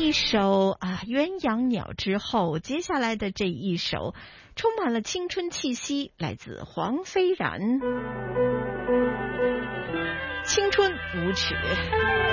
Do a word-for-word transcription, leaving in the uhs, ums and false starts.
一首啊鸳鸯鸟之后，接下来的这一首充满了青春气息，来自黄飞然，青春舞曲。